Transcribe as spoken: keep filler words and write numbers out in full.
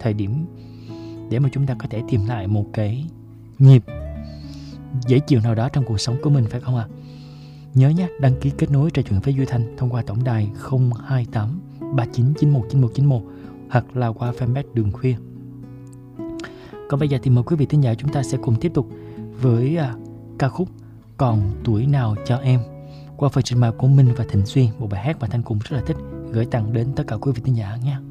thời điểm để mà chúng ta có thể tìm lại một cái nhịp dễ chịu nào đó trong cuộc sống của mình, phải không ạ? À? Nhớ nhé, đăng ký kết nối trò chuyện với Duy Thanh thông qua tổng đài không hai tám ba chín chín một chín một chín một hoặc là qua fanpage Đường Khuya. Còn bây giờ thì mời quý vị thính giả chúng ta sẽ cùng tiếp tục với uh, ca khúc Còn Tuổi Nào Cho Em qua phần trình bày của Minh và Thịnh Xuyên, một bài hát mà Thanh cũng rất là thích, gửi tặng đến tất cả quý vị thính giả nhé.